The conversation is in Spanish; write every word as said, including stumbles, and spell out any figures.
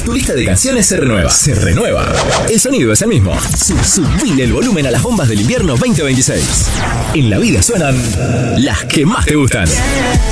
tu lista de canciones se renueva. Se renueva. El sonido es el mismo. Sub subile el volumen a las bombas del invierno veinte veintiséis. En la vida suenan las que más te gustan.